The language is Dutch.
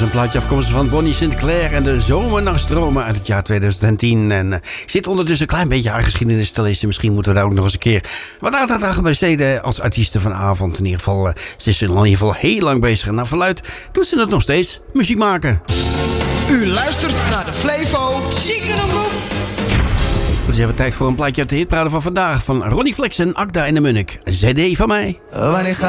was een plaatje afkomstig van Bonnie Sinclair en de Zomernachtsdromen uit het jaar 2010. En zit ondertussen een klein beetje haar geschiedenis te lezen. Misschien moeten we daar ook nog eens een keer wat aandacht aan besteden als artiesten vanavond. In ieder geval, ze is in ieder geval heel lang bezig. En naar verluidt doet ze het nog steeds, muziek maken. U luistert naar de Flevo Ziekenroep. Het is even tijd voor een plaatje uit de hitparade van vandaag van Ronnie Flex en Akda en de Munnik. ZD van mij. Wanneer